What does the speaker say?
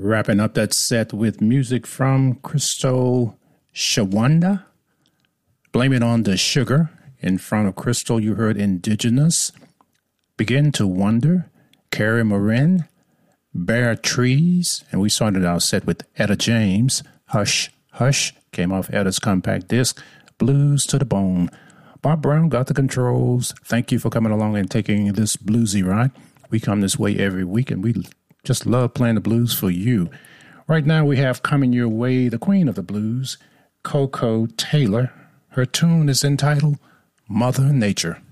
Wrapping up that set with music from Crystal Shawanda. Blame It on the Sugar. In front of Crystal, you heard Indigenous. Begin to Wonder. Carrie Marin. Bare Trees. And we started our set with Etta James. Hush, Hush. Came off Etta's compact disc. Blues to the Bone. Bob Brown got the controls. Thank you for coming along and taking this bluesy ride. We come this way every week, and we just love playing the blues for you. Right now we have coming your way the queen of the blues, Koko Taylor. Her tune is entitled Mother Nature.